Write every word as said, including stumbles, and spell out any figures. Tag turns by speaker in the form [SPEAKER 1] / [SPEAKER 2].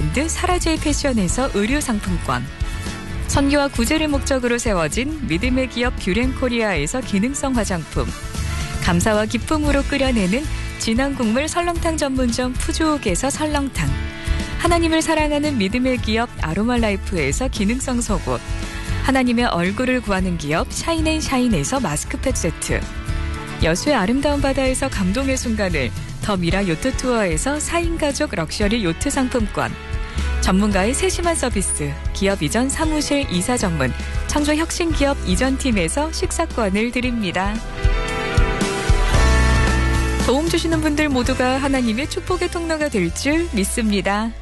[SPEAKER 1] 브랜드 사라제이 패션에서 의류 상품권, 선교와 구제를 목적으로 세워진 믿음의 기업 뷰렌코리아에서 기능성 화장품, 감사와 기쁨으로 끓여내는 진한 국물 설렁탕 전문점 푸주옥에서 설렁탕, 하나님을 사랑하는 믿음의 기업 아로마라이프에서 기능성 속옷, 하나님의 얼굴을 구하는 기업 샤인앤샤인에서 마스크팩 세트, 여수의 아름다운 바다에서 감동의 순간을 더 미라 요트 투어에서 사 인 가족 럭셔리 요트 상품권, 전문가의 세심한 서비스 기업 이전 사무실 이사 전문 창조혁신기업 이전팀에서 식사권을 드립니다. 도움 주시는 분들 모두가 하나님의 축복의 통로가 될 줄 믿습니다.